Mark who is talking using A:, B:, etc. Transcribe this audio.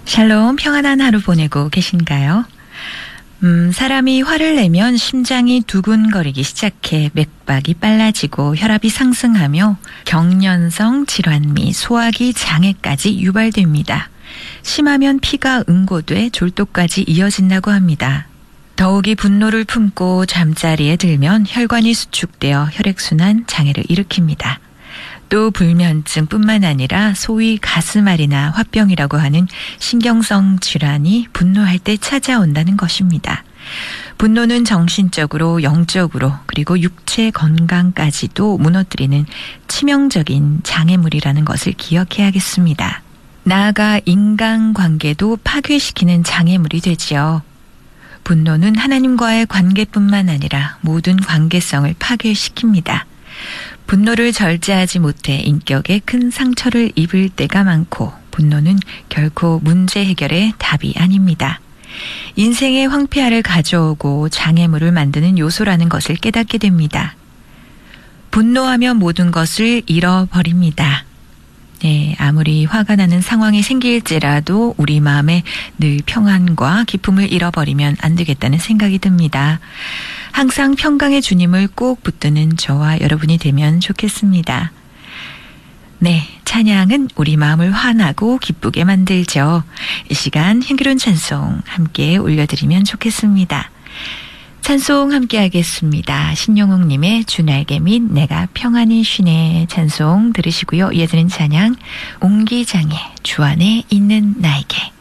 A: 샬롬, 평안한 하루 보내고 계신가요? 사람이 화를 내면 심장이 두근거리기 시작해 맥박이 빨라지고 혈압이 상승하며 경련성 질환 및 소화기 장애까지 유발됩니다. 심하면 피가 응고돼 졸도까지 이어진다고 합니다. 더욱이 분노를 품고 잠자리에 들면 혈관이 수축되어 혈액순환 장애를 일으킵니다. 또 불면증뿐만 아니라 소위 가슴앓이나 화병이라고 하는 신경성 질환이 분노할 때 찾아온다는 것입니다. 분노는 정신적으로, 영적으로, 그리고 육체 건강까지도 무너뜨리는 치명적인 장애물이라는 것을 기억해야겠습니다. 나아가 인간관계도 파괴시키는 장애물이 되지요. 분노는 하나님과의 관계뿐만 아니라 모든 관계성을 파괴시킵니다. 분노를 절제하지 못해 인격에 큰 상처를 입을 때가 많고 분노는 결코 문제 해결의 답이 아닙니다. 인생의 황폐화를 가져오고 장애물을 만드는 요소라는 것을 깨닫게 됩니다. 분노하면 모든 것을 잃어버립니다. 네, 아무리 화가 나는 상황이 생길지라도 우리 마음에 늘 평안과 기쁨을 잃어버리면 안 되겠다는 생각이 듭니다. 항상 평강의 주님을 꼭 붙드는 저와 여러분이 되면 좋겠습니다. 네, 찬양은 우리 마음을 환하고 기쁘게 만들죠. 이 시간 향기로운 찬송 함께 올려드리면 좋겠습니다. 찬송 함께 하겠습니다. 신영옥님의 주 날개 및 내가 평안히 쉬네 찬송 들으시고요. 이어지는 찬양 옹기장의 주 안에 있는 나에게.